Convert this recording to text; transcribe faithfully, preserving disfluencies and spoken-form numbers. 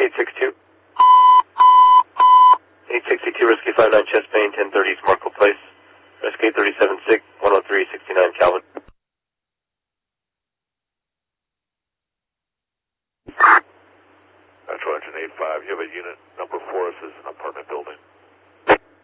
eight six two. eight sixty-two, Risky five nine, chest pain, ten thirty, Markle Place. Risky thirty-seven six, one oh three, sixty-nine, Calvin. Metro Engine eight five, you have a unit number for us as an apartment building.